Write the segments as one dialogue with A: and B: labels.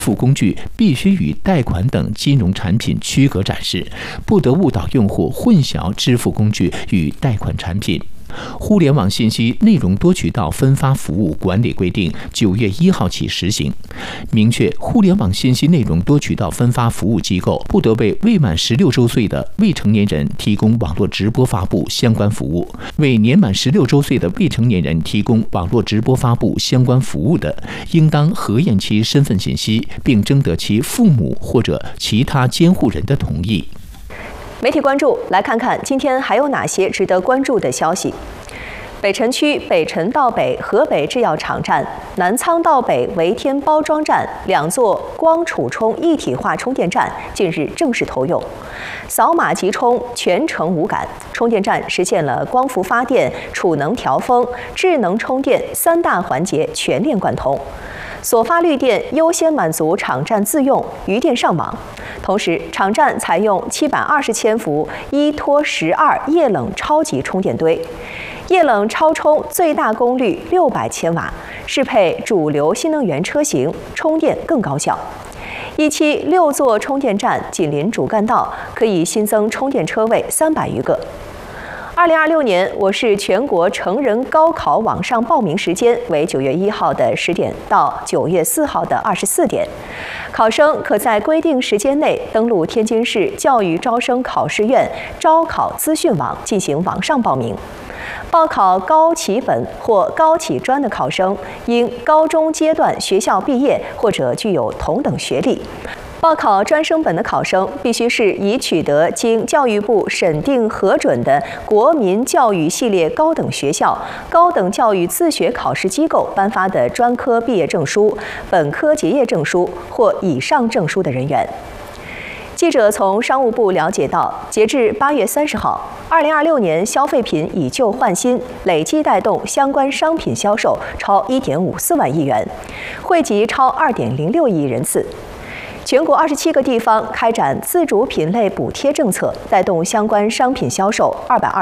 A: 付工具必须与贷款等金融产品区隔展示，不得误导用户混淆支付工具与贷款产品。互联网信息内容多渠道分发服务管理规定9月1号起实行，明确互联网信息内容多渠道分发服务机构不得为未满16周岁的未成年人提供网络直播发布相关服务，为年满16周岁的未成年人提供网络直播发布相关服务的，应当核验其身份信息，并征得其父母或者其他监护人的同意。
B: 媒体关注，来看看今天还有哪些值得关注的消息。北辰区北辰道北河北制药厂站、南仓道北维天包装站2座光储充一体化充电站近日正式投用，扫码即充，全程无感。充电站实现了光伏发电、储能调峰、智能充电3大环节全链贯通。所发绿电优先满足场站自用，余电上网。同时，场站采用720千伏依托12液冷超级充电堆，液冷超充最大功率600千瓦，适配主流新能源车型，充电更高效。一期6座充电站紧邻主干道，可以新增充电车位300余个。2026年，我市全国成人高考网上报名时间为9月1号的10点到9月4号的24点。考生可在规定时间内登录天津市教育招生考试院招考资讯网进行网上报名。报考高启本或高启专的考生，应高中阶段学校毕业或者具有同等学历。报考专升本的考生必须是已取得经教育部审定核准的国民教育系列高等学校、高等教育自学考试机构颁发的专科毕业证书、本科结业证书或以上证书的人员。记者从商务部了解到，截至8月30号，2026年消费品以旧换新累计带动相关商品销售超1.54万亿元，惠及超2.06亿人次。全国27个地方开展自主品类补贴政策，带动相关商品销售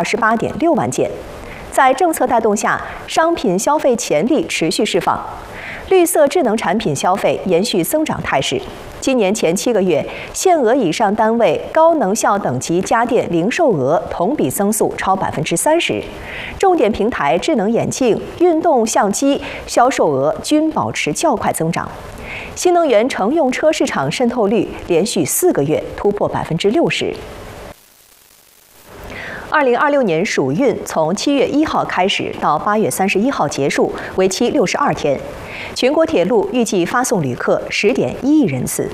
B: 228.6万件。在政策带动下，商品消费潜力持续释放，绿色智能产品消费延续增长态势。今年前7个月，限额以上单位高能效等级家电零售额同比增速超30%，重点平台智能眼镜、运动相机销售额均保持较快增长。新能源乘用车市场渗透率连续4个月突破60%。2026年暑运从7月1号开始到8月31号结束，为期62天。全国铁路预计发送旅客10.1亿人次。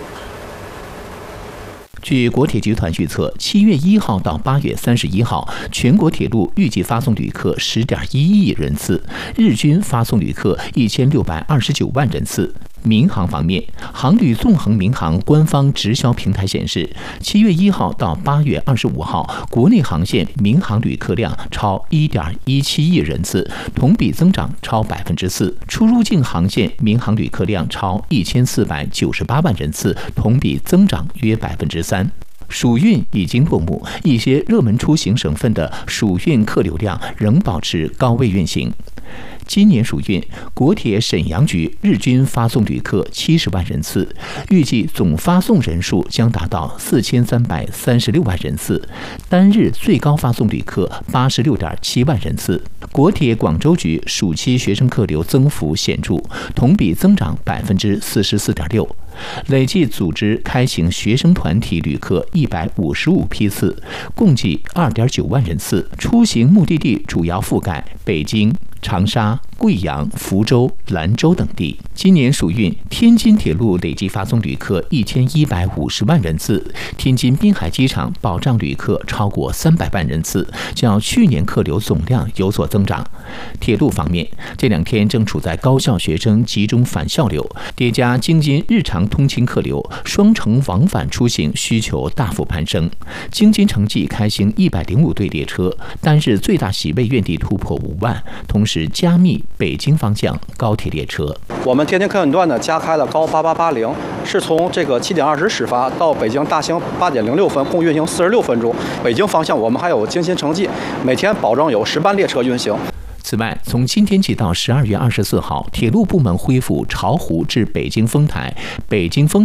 A: 据国铁集团预测，7月1号到8月31号，全国铁路预计发送旅客10.1亿人次，日均发送旅客1629万人次。民航方面，航旅纵横民航官方直销平台显示，7月1号到8月25号，国内航线民航旅客量超1.17亿人次，同比增长超4%；出入境航线民航旅客量超1498万人次，同比增长约3%。暑运已经落幕，一些热门出行省份的暑运客流量仍保持高位运行。今年暑运，国铁沈阳局日均发送旅客70万人次，预计总发送人数将达到4336万人次，单日最高发送旅客86.7万人次。国铁广州局暑期学生客流增幅显著，同比增长44.6%。累计组织开行学生团体旅客155批次，共计2.9万人次。出行目的地主要覆盖北京、长沙、贵阳、福州、兰州等地。今年暑运，天津铁路累计发送旅客1150万人次，天津滨海机场保障旅客超过300万人次，较去年客流总量有所增长。铁路方面，这2天正处在高校学生集中返校流，叠加京津日常通勤客流，双城往返出行需求大幅攀升。京津城际开行105对列车，单日最大席位愿地突破5万，同时加密北京方向高铁列车。
C: 我们天津客运段呢加开了高8880，是从这个7点20始发到北京大兴8点06分，共运行46分钟。北京方向我们还有京津城际，每天保证有10班列车运行。
A: 此外，从今天起到12月24号，铁路部门恢复巢湖至北京丰台、北京丰